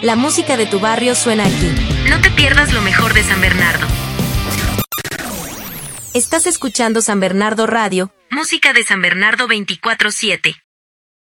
La música de tu barrio suena aquí. No te pierdas lo mejor de San Bernardo. Estás escuchando San Bernardo Radio, música de San Bernardo 24/7.